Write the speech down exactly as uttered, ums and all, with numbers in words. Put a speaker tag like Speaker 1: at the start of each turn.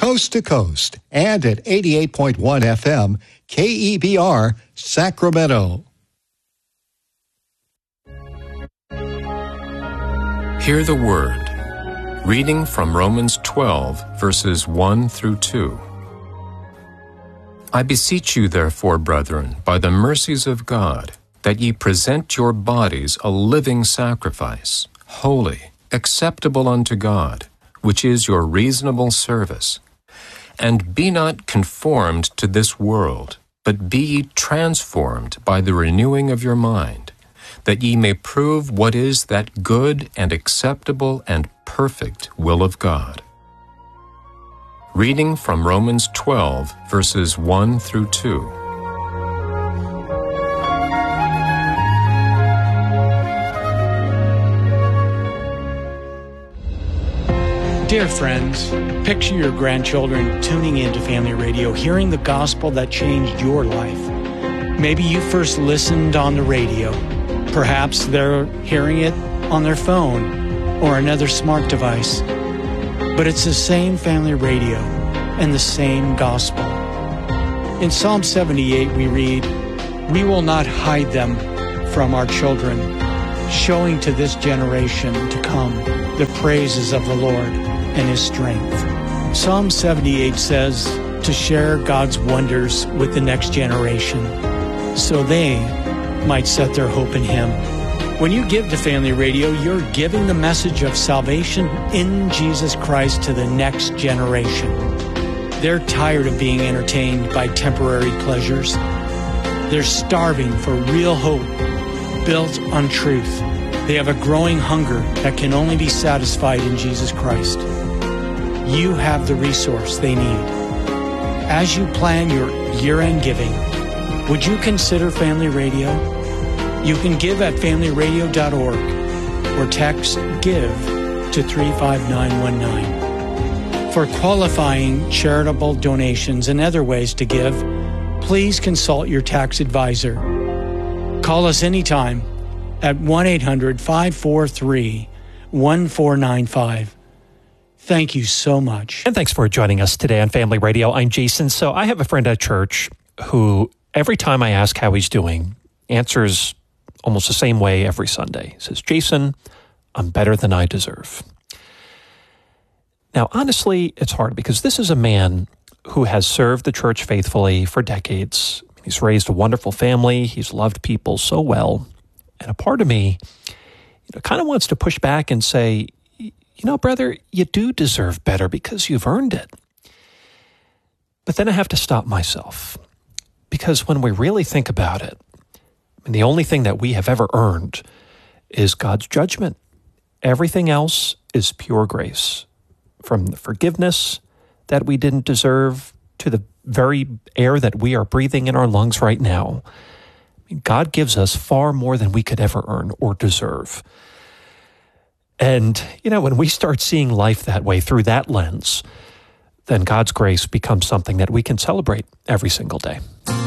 Speaker 1: coast to coast, and at eighty-eight point one F M, K E B R, Sacramento.
Speaker 2: Hear the Word. Reading from Romans twelve, verses one through two. I beseech you, therefore, brethren, by the mercies of God, that ye present your bodies a living sacrifice, holy, acceptable unto God, which is your reasonable service. And be not conformed to this world, but be ye transformed by the renewing of your mind, that ye may prove what is that good and acceptable and perfect will of God. Reading from Romans twelve, verses one through two.
Speaker 3: Dear friends, picture your grandchildren tuning into Family Radio, hearing the gospel that changed your life. Maybe you first listened on the radio. Perhaps they're hearing it on their phone or another smart device. But it's the same Family Radio and the same gospel. In Psalm seventy-eight we read, "We will not hide them from our children, showing to this generation to come the praises of the Lord and His strength." Psalm seventy-eight says to share God's wonders with the next generation so they might set their hope in Him. When you give to Family Radio, you're giving the message of salvation in Jesus Christ to the next generation. They're tired of being entertained by temporary pleasures. They're starving for real hope built on truth. They have a growing hunger that can only be satisfied in Jesus Christ. You have the resource they need. As you plan your year-end giving, would you consider Family Radio? You can give at family radio dot org or text GIVE to three five nine one nine. For qualifying charitable donations and other ways to give, please consult your tax advisor. Call us anytime at one eight hundred five four three one four nine five. Thank you so much.
Speaker 4: And thanks for joining us today on Family Radio. I'm Jason. So I have a friend at church who, every time I ask how he's doing, answers almost the same way every Sunday. He says, "Jason, I'm better than I deserve." Now, honestly, it's hard because this is a man who has served the church faithfully for decades. He's raised a wonderful family. He's loved people so well. And a part of me, you know, kind of wants to push back and say, you know, brother, you do deserve better because you've earned it. But then I have to stop myself, because when we really think about it, and the only thing that we have ever earned is God's judgment. Everything else is pure grace, from the forgiveness that we didn't deserve to the very air that we are breathing in our lungs right now. I mean, God gives us far more than we could ever earn or deserve. And, you know, when we start seeing life that way, through that lens, then God's grace becomes something that we can celebrate every single day.